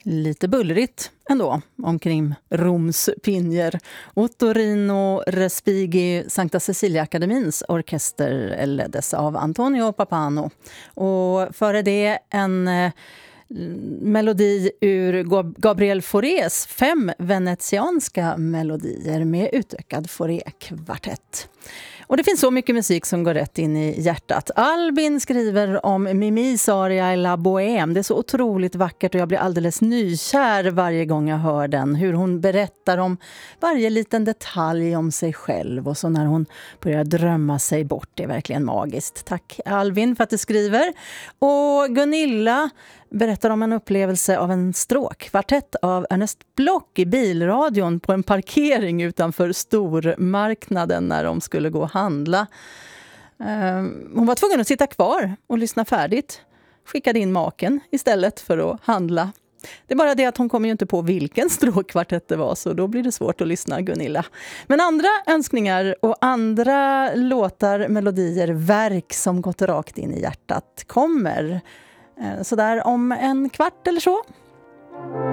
Lite bullrigt ändå omkring Roms pinjer. Ottorino Respighi, Sankta Cecilia-akademins orkester leddes av Antonio Pappano. Och före det en melodi ur Gabriel Faurés 5 venetianska melodier med utökad Fauré-kvartett. Och det finns så mycket musik som går rätt in i hjärtat. Albin skriver om Mimis aria i La Bohème. Det är så otroligt vackert och jag blir alldeles nykär varje gång jag hör den. Hur hon berättar om varje liten detalj om sig själv och så när hon börjar drömma sig bort. Det är verkligen magiskt. Tack Albin för att du skriver. Och Gunilla berättar om en upplevelse av en stråkkvartett av Ernest Bloch i bilradion på en parkering utanför stormarknaden när de skulle gå och handla. Hon var tvungen att sitta kvar och lyssna färdigt. Skickade in maken istället för att handla. Det är bara det att hon kommer ju inte på vilken stråkkvartett det var, så då blir det svårt att lyssna, Gunilla. Men andra önskningar och andra låtar, melodier, verk som gått rakt in i hjärtat kommer så där om en kvart eller så.